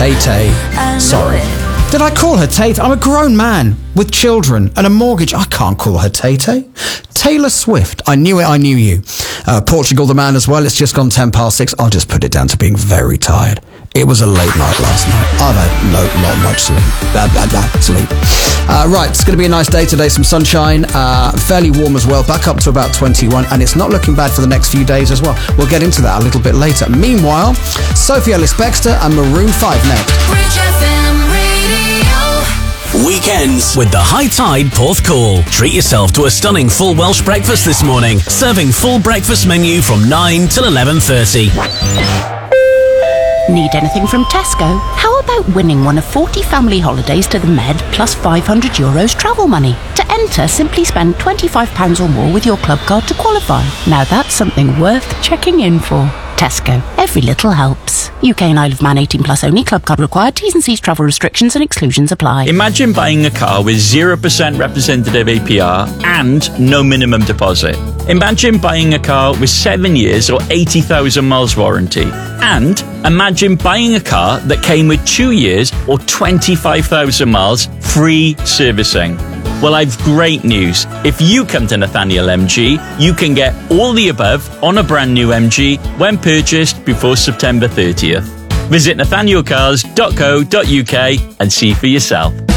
Tay-Tay. Sorry. Did I call her Tay-Tay? I'm a grown man with children and a mortgage. I can't call her Tay-Tay. Taylor Swift. I knew it, I knew you. Portugal the Man as well. It's just gone 6:10. I'll just put it down to being very tired. It was a late night last night. I've had not much sleep. Sleep. Right, it's going to be a nice day today. Some sunshine, fairly warm as well. Back up to about 21, and it's not looking bad for the next few days as well. We'll get into that a little bit later. Meanwhile, Sophie Ellis-Bextor and Maroon 5 next. Bridge FM Radio. Weekends with the High Tide Porthcawl. Treat yourself to a stunning full Welsh breakfast this morning. Serving full breakfast menu from 9 till 11:30. Need anything from Tesco? How about winning one of 40 family holidays to the Med plus €500 travel money? To enter, simply spend £25 or more with your club card to qualify. Now that's something worth checking in for. Tesco. Every little helps. UK and Isle of Man 18 plus only. Club card required. T's and C's, travel restrictions and exclusions apply. Imagine buying a car with 0% representative APR and no minimum deposit. Imagine buying a car with 7 years or 80,000 miles warranty. And imagine buying a car that came with 2 years or 25,000 miles free servicing. Well, I've great news. If you come to Nathaniel MG, you can get all the above on a brand new MG when purchased before September 30th. Visit nathanielcars.co.uk and see for yourself.